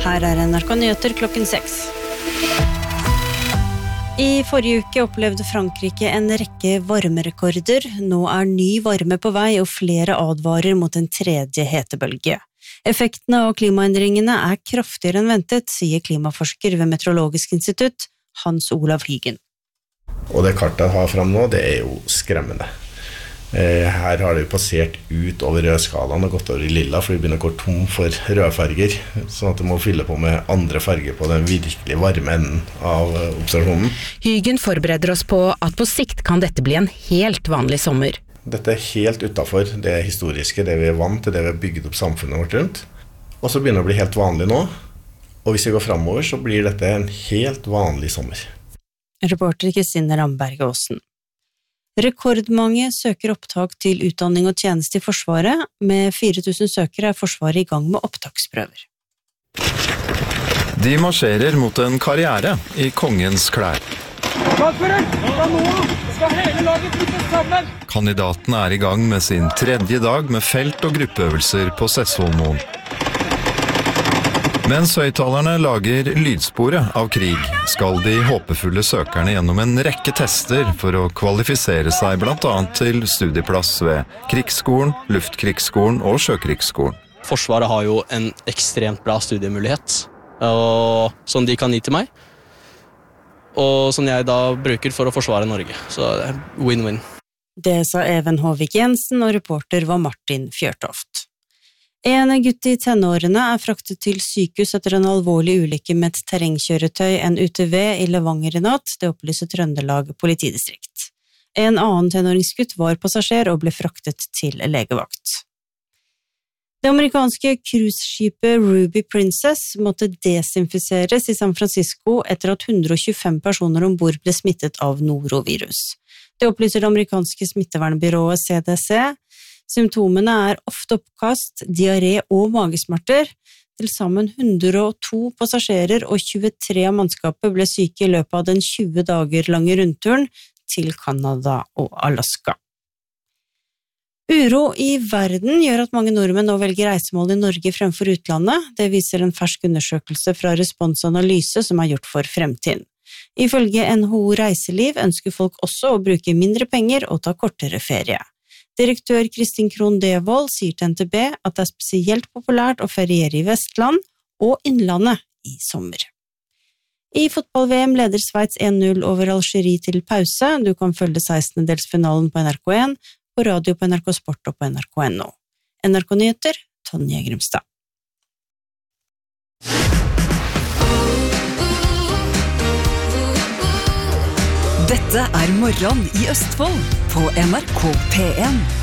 Her NRK Nyheter klokken 6. I forrige uke opplevde Frankrike en rekke varmerekorder. Nå ny varme på vei, og flere advarer mot en tredje hetebølge. Effektene av klimaendringene kraftigere enn ventet, sier klimaforsker ved Meteorologisk institutt, Hans Olav Hygen. Og det kartet jeg har frem nå, det jo skremmende. Her har det passert ut over rødskalaen og gått over i lilla, for vi begynner å gå tom for rødfarger, sånn at det må fylle på med andre farger på den virkelig varme enden av observasjonen. Hygen forbereder oss på at på sikt kan dette bli en helt vanlig sommer. Dette helt utenfor det historiske, det vi vant til, det vi har bygget opp samfunnet vårt rundt. Og så begynner det å bli helt vanlig nå, og hvis vi går fremover, så blir dette en helt vanlig sommer. Reporter Kristine Ramberg Aasen. Rekordmange søker opptak til utdanning og tjeneste i Forsvaret. Med 4000 søkere Forsvaret i gang med opptaksprøver. De marsjerer mot en karriere i kongens klær. Kandidatene i gang med sin tredje dag med felt- og gruppeøvelser på Sessvollmoen. Mens høyttalerne lager lydsporet av krig, skal de håpefulle søkerne gjennom en rekke tester for å kvalifisere seg blant annet til studieplass ved Krigsskolen, Luftkrigsskolen og Sjøkrigsskolen. Forsvaret har jo en ekstremt bra studiemulighet, som de kan gi til meg, og som jeg da bruker for å forsvare Norge. Så det win-win. Det sa Even Håvik Jensen, og reporter var Martin Fjørtoft. En gutt i tenårene fraktet til sykehus etter en alvorlig ulykke med et terrengkjøretøy, en UTV i Levanger i natt, det opplyser Trøndelag politidistrikt. En annen tenåringsgutt var passasjer og ble fraktet til legevakt. Det amerikanske cruiseskipet Ruby Princess måtte desinfiseres i San Francisco etter at 125 personer ombord ble smittet av norovirus. Det opplyser det amerikanske smittevernbyrået CDC. Symptomene ofte oppkast, diaré og magesmerter. Til sammen 102 passasjerer og 23 av mannskapet ble syke i løpet av den 20 dager lange rundturen til Canada og Alaska. Uro i verden gjør at mange nordmenn nå velger reisemål i Norge fremfor utlandet. Det viser en fersk undersøkelse fra Responsanalyse som gjort for Fremtiden. Ifølge NHO Reiseliv ønsker folk også å bruke mindre penger og ta kortere ferie. Direktør Kristin Krohn Devold sier til NTB at det spesielt populært å feriere i Vestland og Innlandet i sommer. I fotball-VM leder Sveits 1-0 over Algerie til pause. Du kan følge 16-delsfinalen på NRK1, på radio på NRK Sport og på NRK.no. NRK Nyheter, Tonje Grimstad. Dette Morgon i Østfold på NRK P1.